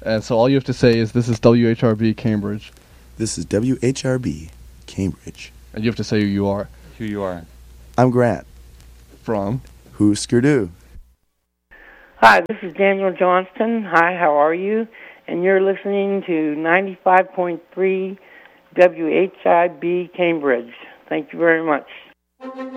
And so all you have to say is, this is WHRB Cambridge. This is WHRB Cambridge. And you have to say who you are. Who you are. I'm Grant. From? Husker Du. Hi, this is Daniel Johnston. Hi, how are you? And you're listening to 95.3 WHIB Cambridge. Thank you very much.